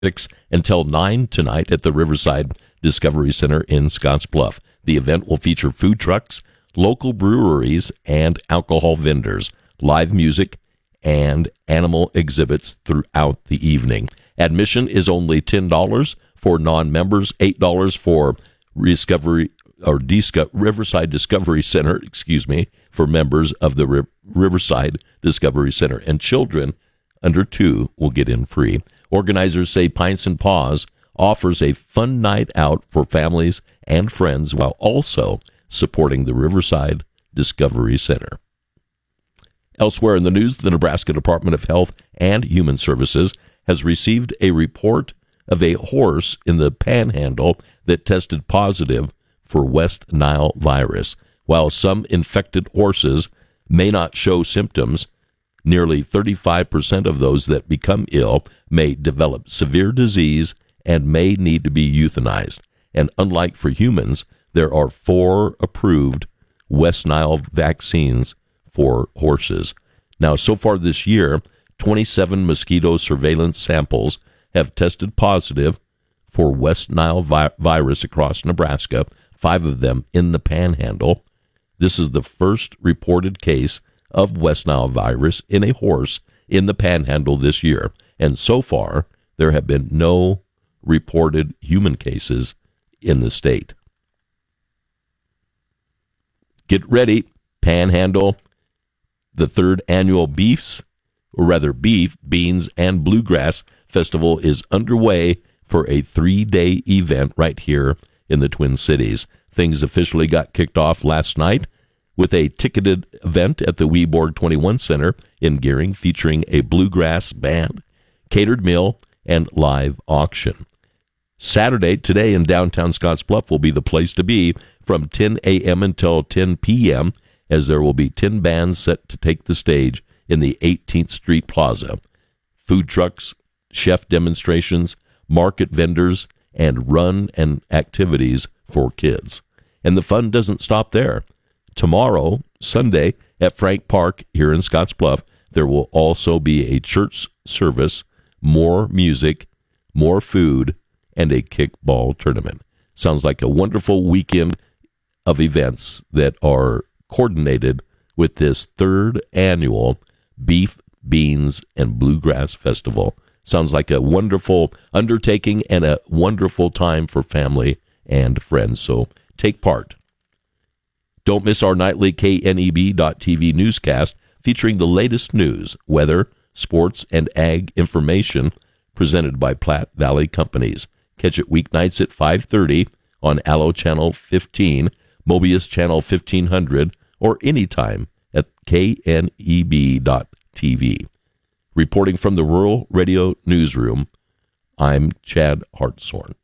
until 9 tonight at the Riverside Discovery Center in Scottsbluff. The event will feature food trucks, local breweries, and alcohol vendors, live music, and animal exhibits throughout the evening. Admission is only $10 for non-members, $8 for Riverside Discovery Center, for members of the Riverside Discovery Center. And children under 2 will get in free. Organizers say Pints and Paws offers a fun night out for families and friends while also supporting the Riverside Discovery Center. Elsewhere in the news, the Nebraska Department of Health and Human Services has received a report of a horse in the Panhandle that tested positive for West Nile virus. While some infected horses may not show symptoms, nearly 35% of those that become ill may develop severe disease and may need to be euthanized. And unlike for humans, there are 4 approved West Nile vaccines for horses. Now, so far this year, 27 mosquito surveillance samples have tested positive for West Nile virus across Nebraska, 5 of them in the Panhandle. This is the first reported case of West Nile virus in a horse in the Panhandle this year. And so far, there have been no reported human cases in the state. Get ready, Panhandle. The 3rd annual Beef, Beans, and Bluegrass Festival is underway for a 3-day event right here in the Twin Cities. Things officially got kicked off last night with a ticketed event at the Weborg 21 Center in Gearing featuring a bluegrass band, catered meal, and live auction. Saturday, today in downtown Scottsbluff will be the place to be from 10 a.m. until 10 p.m., as there will be 10 bands set to take the stage in the 18th Street Plaza. Food trucks, chef demonstrations, market vendors, and run and activities for kids. And the fun doesn't stop there. Tomorrow, Sunday, at Frank Park here in Scottsbluff, there will also be a church service, more music, more food, and a kickball tournament. Sounds like a wonderful weekend of events that are coordinated with this 3rd annual Beef, Beans, and Bluegrass Festival. Sounds like a wonderful undertaking and a wonderful time for family and friends. So take part. Don't miss our nightly KNEB.TV newscast featuring the latest news, weather, sports, and ag information presented by Platte Valley Companies. Catch it weeknights at 5:30 on Allo Channel 15, Mobius Channel 1500, or anytime at kneb.tv. Reporting from the Rural Radio Newsroom, I'm Chad Hartshorn.